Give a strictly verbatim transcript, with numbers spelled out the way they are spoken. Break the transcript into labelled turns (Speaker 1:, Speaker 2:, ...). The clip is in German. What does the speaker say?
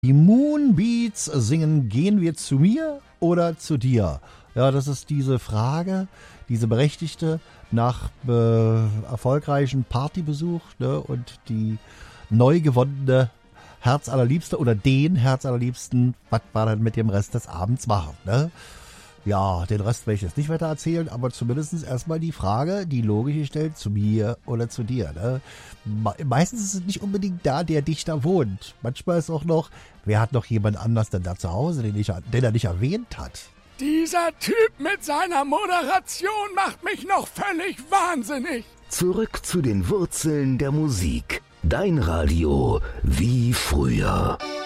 Speaker 1: Die Moonbeats singen Gehen wir zu mir oder zu dir? Ja, das ist diese Frage, diese berechtigte nach äh, erfolgreichen Partybesuch, ne, und die neu gewonnene Herzallerliebste oder den Herzallerliebsten, was wir dann mit dem Rest des Abends machen, ne? Ja, den Rest werde ich jetzt nicht weiter erzählen, aber zumindest erstmal die Frage, die logisch gestellt, zu mir oder zu dir. Ne? Me- Meistens ist es nicht unbedingt da, der dichter wohnt. Manchmal ist auch noch, wer hat noch jemand anders denn da zu Hause, den, ich, den er nicht erwähnt hat.
Speaker 2: Dieser Typ mit seiner Moderation macht mich noch völlig wahnsinnig.
Speaker 3: Zurück zu den Wurzeln der Musik. Dein Radio wie früher.